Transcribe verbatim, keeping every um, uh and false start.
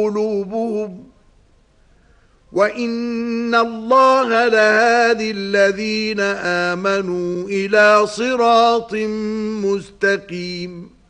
قلوبهم وَإِنَّ اللَّهَ لَهَادِي الَّذِينَ آمَنُوا إِلَى صِرَاطٍ مُسْتَقِيمٍ.